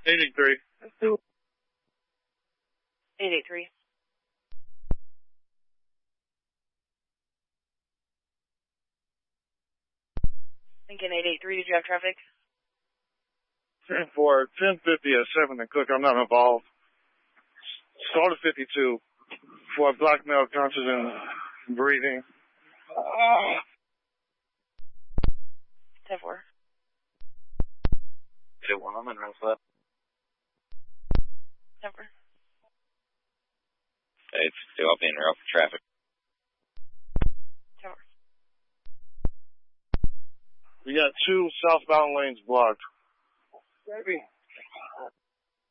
883. 883. Lincoln 883, did you have traffic? 10-4, 1050 at 7 and Cook. I'm not involved. Started 52 for blackmail, conscious and breathing. 10-4. 2-1, I'm in room for that. 10-4. 8-2, I'll be in route for traffic. 10-4. We got 2 southbound lanes blocked. Baby.